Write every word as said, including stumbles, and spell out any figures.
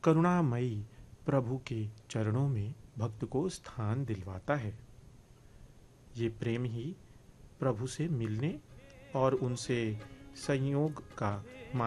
करुणामयी प्रभु के चरणों में भक्त को स्थान दिलवाता है। ये प्रेम ही प्रभु से मिलने और उनसे संयोग का